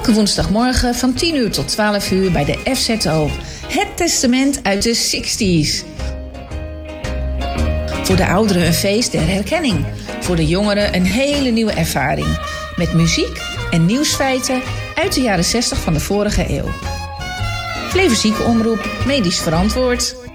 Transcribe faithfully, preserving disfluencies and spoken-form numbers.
Elke woensdagmorgen van tien uur tot twaalf uur bij de F Z O. Het testament uit de zestig's. Voor de ouderen een feest der herkenning. Voor de jongeren een hele nieuwe ervaring. Met muziek en nieuwsfeiten uit de jaren zestig van de vorige eeuw. Flevo Ziekenomroep, medisch verantwoord.